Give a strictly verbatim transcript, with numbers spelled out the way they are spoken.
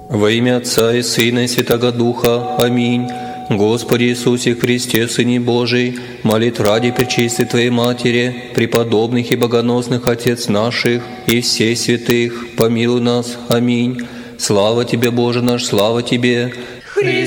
Во имя Отца и Сына и Святого Духа. Аминь. Господи Иисусе Христе, Сыне Божий, молит ради Пречистой Твоей Матери, преподобных и богоносных Отец наших и всех святых, помилуй нас. Аминь. Слава Тебе, Боже наш, слава Тебе. Христос